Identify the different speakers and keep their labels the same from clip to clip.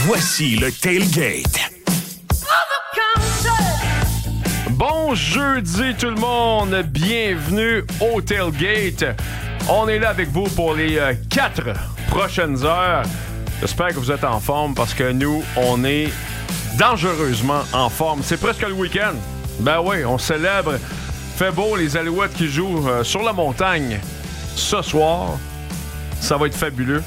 Speaker 1: Voici le Tailgate.
Speaker 2: Bon jeudi tout le monde, bienvenue au Tailgate. On est là avec vous pour les 4 prochaines heures. J'espère que vous êtes en forme parce que nous, on est dangereusement en forme. C'est presque le week-end. Ben oui, on célèbre. Fait beau, les Alouettes qui jouent sur la montagne ce soir. Ça va être fabuleux.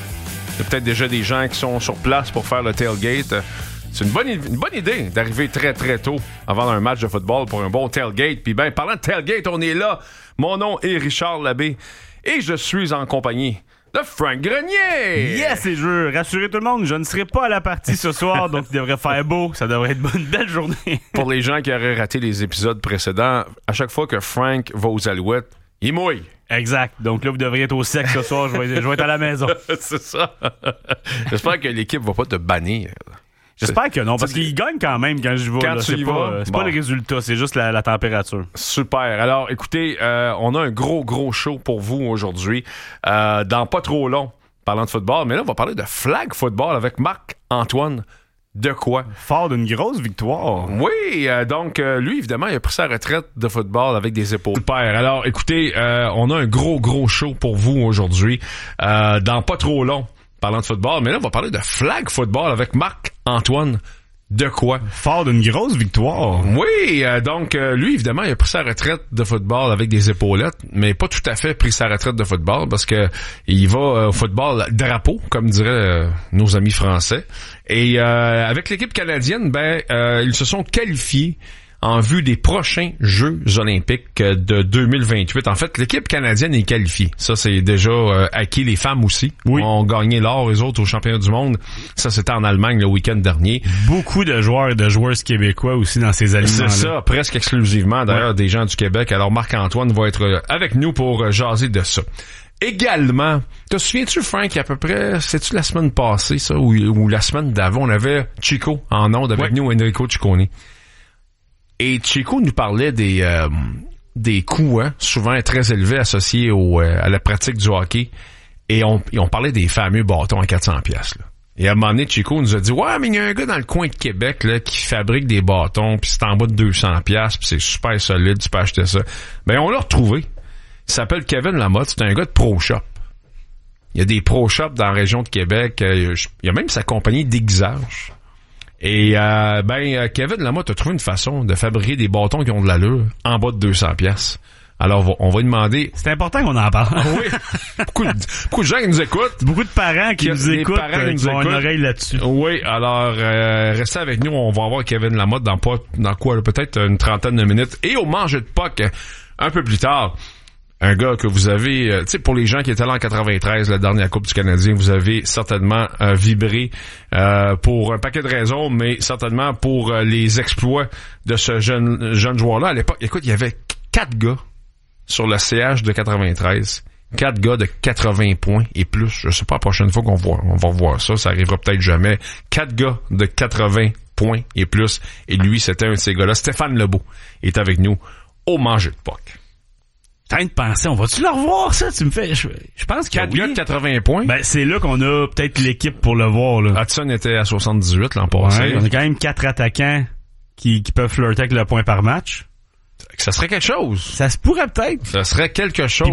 Speaker 2: Il y a peut-être déjà des gens qui sont sur place pour faire le tailgate. C'est une bonne idée d'arriver très très tôt avant un match de football pour un bon tailgate. Puis ben, parlant de tailgate, on est là. Mon nom est Richard Labbé et je suis en compagnie de Frank Grenier.
Speaker 3: Yes, et je veux rassurer tout le monde, je ne serai pas à la partie ce soir, donc il devrait faire beau. Ça devrait être une belle journée.
Speaker 2: Pour les gens qui auraient raté les épisodes précédents, à chaque fois que Frank va aux Alouettes, il mouille.
Speaker 3: Exact. Donc là, vous devriez être au sec ce soir. Je vais être à la maison.
Speaker 2: C'est ça. J'espère que l'équipe va pas te bannir.
Speaker 3: J'espère que non, parce qu'ils gagnent quand même quand je vais.
Speaker 2: Quand
Speaker 3: là.
Speaker 2: tu y vas,
Speaker 3: c'est pas le résultat, c'est juste la température.
Speaker 2: Super. Alors, écoutez, on a un gros show pour vous aujourd'hui. Dans pas trop long, parlant de football, mais là, on va parler de flag football avec Marc-Antoine Dequoy.
Speaker 3: Fort d'une grosse victoire.
Speaker 2: Oui, donc lui, évidemment, il a pris sa retraite de football avec des épaules. Super. Alors, écoutez, on a un gros show pour vous aujourd'hui. Dans pas trop long, parlant de football, mais là, on va parler de flag football avec Marc-Antoine Dequoy.
Speaker 3: Fort d'une grosse victoire.
Speaker 2: Oui, donc lui, évidemment, il a pris sa retraite de football avec des épaulettes, mais pas tout à fait pris sa retraite de football parce que il va au football drapeau, comme diraient nos amis français. Et avec l'équipe canadienne, ils se sont qualifiés en vue des prochains Jeux olympiques de 2028. En fait, l'équipe canadienne est qualifiée. Ça, c'est déjà acquis. Les femmes aussi ont gagné l'or, les autres, aux championnats du monde. Ça, c'était en Allemagne le week-end dernier.
Speaker 3: Beaucoup de joueurs et de joueuses québécois aussi dans ces aliments-là.
Speaker 2: C'est ça, presque exclusivement, d'ailleurs, des gens du Québec. Alors, Marc-Antoine va être avec nous pour jaser de ça. Également, te souviens-tu, Frank, à peu près, c'est-tu la semaine passée, ça, ou la semaine d'avant, on avait Chico en onde avec nous, Enrico Ciccone. Et Chico nous parlait des coûts, souvent très élevés associés à la pratique du hockey. Et on parlait des fameux bâtons à 400$. Là. Et à un moment donné, Chico nous a dit « Ouais, mais il y a un gars dans le coin de Québec là qui fabrique des bâtons, puis c'est en bas de 200$, puis c'est super solide, tu peux acheter ça. » Ben, on l'a retrouvé. Il s'appelle Kevin Lamotte, c'est un gars de Pro Shop. Il y a des Pro Shop dans la région de Québec. Il y a même sa compagnie d'aiguisage. Et Kevin Lamotte a trouvé une façon de fabriquer des bâtons qui ont de l'allure en bas de 200$. Alors, on va lui demander...
Speaker 3: C'est important qu'on en parle.
Speaker 2: Oui. Beaucoup de gens qui nous écoutent.
Speaker 3: Beaucoup de parents qui nous écoutent, qui ont une oreille là-dessus.
Speaker 2: Oui, alors, restez avec nous. On va avoir Kevin Lamotte dans quoi, peut-être une trentaine de minutes. Et au Manger de Puck, un peu plus tard... Un gars que vous avez, tu sais, pour les gens qui étaient là en 93, la dernière Coupe du Canadien, vous avez certainement vibré pour un paquet de raisons, mais certainement pour les exploits de ce jeune joueur-là. À l'époque, écoute, il y avait 4 gars sur le CH de 93. 4 gars de 80 points et plus. Je sais pas, la prochaine fois on va voir ça arrivera peut-être jamais. 4 gars de 80 points et plus. Et lui, c'était un de ces gars-là. Stéphane Lebeau est avec nous au Manger de Puck.
Speaker 3: En train de penser, on va-tu le revoir, ça? Tu me fais, je pense que
Speaker 2: 4 gars de 80 points.
Speaker 3: Ben, c'est là qu'on a peut-être l'équipe pour le voir, là.
Speaker 2: Hudson était à 78 l'an passé.
Speaker 3: Ouais, on a quand même 4 attaquants qui peuvent flirter avec le point par match.
Speaker 2: Ça serait quelque chose.
Speaker 3: Ça se pourrait peut-être.
Speaker 2: Ça serait quelque chose.